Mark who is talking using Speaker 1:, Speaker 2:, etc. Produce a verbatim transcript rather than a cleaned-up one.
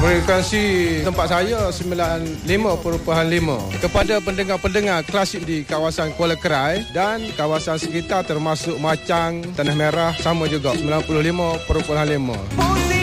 Speaker 1: Frekuensi tempat saya sembilan puluh lima perpuluhan lima. Kepada pendengar-pendengar klasik di kawasan Kuala Kerai dan kawasan sekitar termasuk Macang, Tanah Merah sama juga sembilan puluh lima perpuluhan lima.